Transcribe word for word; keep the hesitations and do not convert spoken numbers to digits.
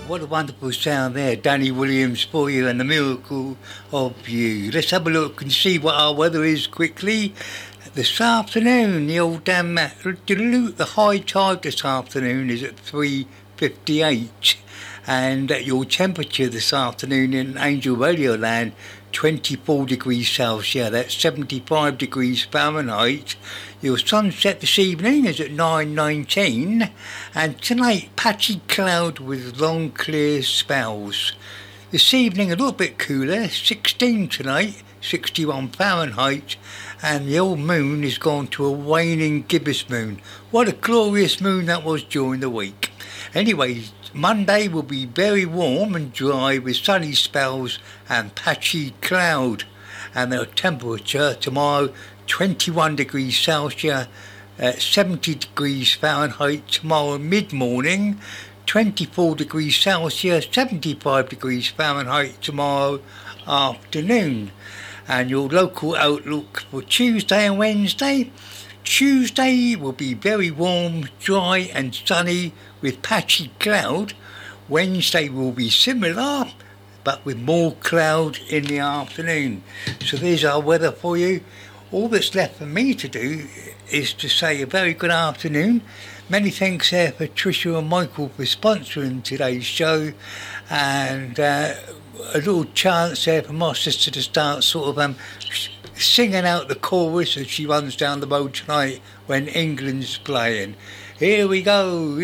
What a wonderful sound there, Danny Williams for you and the miracle of you. Let's have a look and see what our weather is quickly. This afternoon, the old damn the high tide this afternoon is at three fifty-eight, and your temperature this afternoon in Angel Radio Land, twenty-four degrees Celsius, that's seventy-five degrees Fahrenheit. Your sunset this evening is at nine nineteen, and tonight patchy cloud with long clear spells. This evening a little bit cooler, sixteen tonight, sixty-one Fahrenheit, and the old moon is gone to a waning gibbous moon. What a glorious moon that was during the week. Anyway, Monday will be very warm and dry with sunny spells and patchy cloud. And the temperature tomorrow, twenty-one degrees Celsius, uh, seventy degrees Fahrenheit tomorrow mid-morning, twenty-four degrees Celsius, seventy-five degrees Fahrenheit tomorrow afternoon. And your local outlook for Tuesday and Wednesday. Tuesday will be very warm, dry and sunny with patchy cloud. Wednesday will be similar, but with more cloud in the afternoon. So there's our weather for you. All that's left for me to do is to say a very good afternoon. Many thanks there for Tricia and Michael for sponsoring today's show, and uh, a little chance there for my sister to start sort of um, singing out the chorus as she runs down the road tonight when England's playing. Here we go.